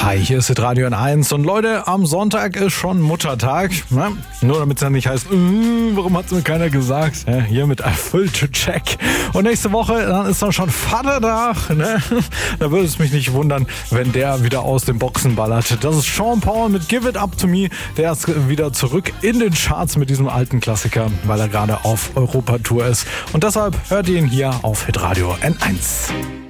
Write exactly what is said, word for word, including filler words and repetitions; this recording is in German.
Hi, hier ist Radio N eins und Leute, am Sonntag ist schon Muttertag. Ne? Nur damit es ja nicht heißt, mm, warum hat es mir keiner gesagt? Ja, hier mit erfüllte Check. Und nächste Woche, dann ist dann schon Vatertag. Ne? Da würde es mich nicht wundern, wenn der wieder aus den Boxen ballert. Das ist Sean Paul mit Give It Up To Me. Der ist wieder zurück in den Charts mit diesem alten Klassiker, weil er gerade auf Europatour ist. Und deshalb hört ihr ihn hier auf Hitradio N eins.